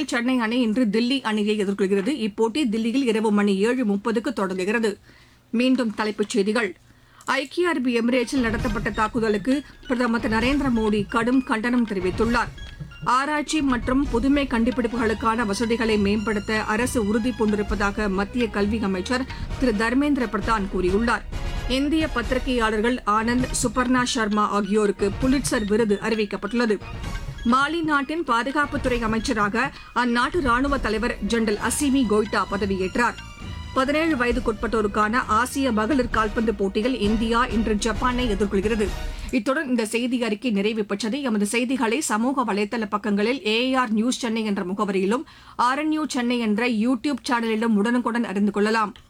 போட்டியில் சென்னை அணி இன்று தில்லி அணியை எதிர்கொள்கிறது. இப்போட்டி தில்லியில் இரவு மணி 7:30க்கு தொடங்குகிறது. மீண்டும் தலைப்புச் செய்திகள். ஐக்கிய அரபு எமிரேட்ஸில் நடத்தப்பட்ட தாக்குதலுக்கு பிரதமர் திரு நரேந்திர மோடி கடும் கண்டனம் தெரிவித்துள்ளார். ஆராய்ச்சி மற்றும் புதுமை கண்டுபிடிப்புகளுக்கான வசதிகளை மேம்படுத்த அரசு உறுதிபூண்டிருப்பதாக மத்திய கல்வி அமைச்சர் திரு தர்மேந்திர பிரதான் கூறியுள்ளார். இந்திய பத்திரிகையாளர்கள் ஆனந்த், சுபர்ணா சர்மா ஆகியோருக்கு புலிட்சர் விருது அறிவிக்கப்பட்டுள்ளது. மாலி நாட்டின் பாதுகாப்புத்துறை அமைச்சராக அந்நாட்டு ராணுவ தலைவர் ஜெனரல் அசிமி கோய்டா பதவியேற்றார். 17 வயதுக்குட்பட்டோருக்கான ஆசிய மகளிர் கால்பந்து போட்டியில் இந்தியா இன்று ஜப்பானை எதிர்கொள்கிறது. இத்துடன் இந்த செய்தி அறிக்கை நிறைவு பெற்றது. எமது செய்திகளை சமூக வலைதள பக்கங்களில் AAR நியூஸ் சென்னை என்ற முகவரியிலும் RNU சென்னை என்ற யூ டியூப் சேனலிலும் உடனுக்குடன் அறிந்து கொள்ளலாம்.